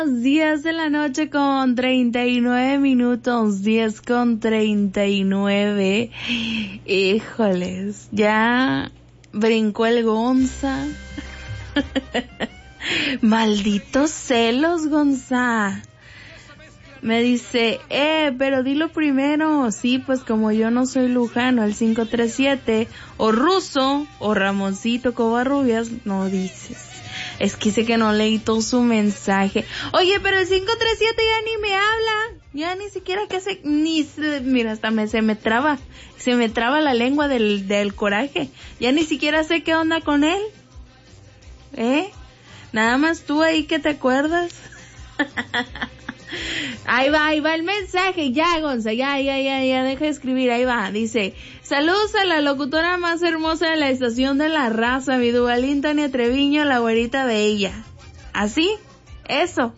10 de la noche con 39 minutos, 10 con 39. Híjoles, ya brincó el Gonza. Malditos celos, Gonza. Me dice, pero dilo primero. Sí, pues como yo no soy Lujano, el 537, o Ruso, o Ramoncito Covarrubias, no dices. Es que dice que no leí todo su mensaje. Oye, pero el 537 ya ni me habla. Ya ni siquiera que hace, mira, hasta se me traba la lengua del coraje. Ya ni siquiera sé qué onda con él. Nada más tú ahí que te acuerdas. Ahí va el mensaje, ya, Gonza, ya, deja de escribir, ahí va, dice, saludos a la locutora más hermosa de la estación de la raza, mi Duvalín Tania Treviño, la güerita bella. ¿Así? Eso.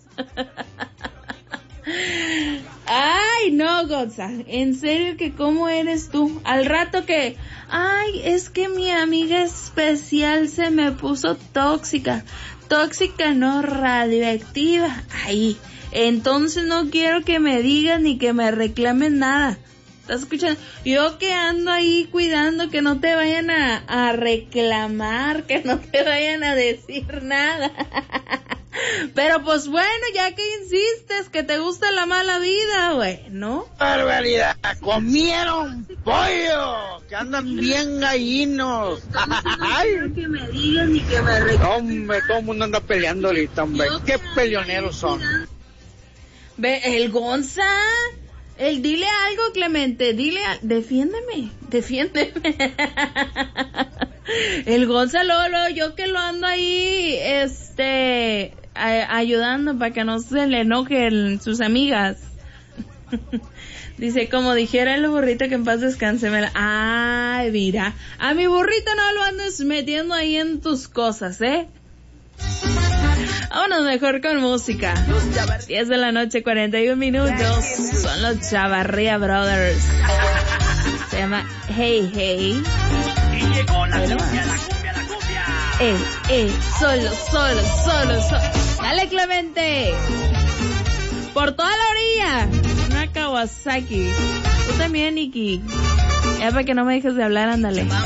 Ay, no, Gonza, en serio que cómo eres tú, al rato que, ay, es que mi amiga especial se me puso tóxica no, radioactiva, ahí. Entonces no quiero que me digan ni que me reclamen nada. ¿Estás escuchando? Yo que ando ahí cuidando que no te vayan a reclamar, que no te vayan a decir nada. Pero pues bueno, ya que insistes que te gusta la mala vida, bueno. ¡Barbaridad! ¡Comieron pollo! ¡Que andan bien gallinos! No quiero que me digan ni que me reclamen. Hombre, todo el mundo anda peleando ahorita, hombre. ¡Qué peleoneros son! Ve, el Gonza, dile algo, Clemente, defiéndeme. El Gonza, Lolo, yo que lo ando ahí, ayudando para que no se le enojen sus amigas. Dice, como dijera el burrito que en paz descanse. Ay, mira, a mi burrito no lo andes metiendo ahí en tus cosas, Vámonos mejor con música. 10 de la noche, 41 minutos. Son los Chavarría Brothers. Se llama Hey Hey. Y llegó la cumbia. Solo. Dale, Clemente. Por toda la orilla. Una Kawasaki. Tú también, Nikki. Ya para que no me dejes de hablar, ándale.